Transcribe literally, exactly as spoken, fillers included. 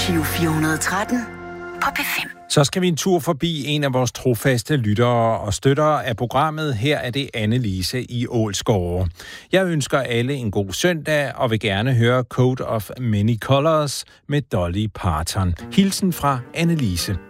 Giro fire tretten på P fem. Så skal vi en tur forbi en af vores trofaste lyttere og støttere af programmet. Her er det Annelise i Ålsgårde. Jeg ønsker alle en god søndag og vil gerne høre Coat of Many Colors med Dolly Parton. Hilsen fra Annelise.